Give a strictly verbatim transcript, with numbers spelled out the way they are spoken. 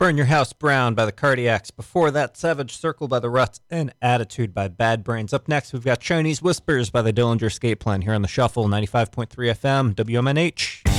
Burn Your House Brown by the Cardiacs. Before that, Savage Circle by the Ruts and Attitude by Bad Brains. Up next, we've got Chinese Whispers by the Dillinger Escape Plan here on the Shuffle, ninety-five point three F M, W M N H.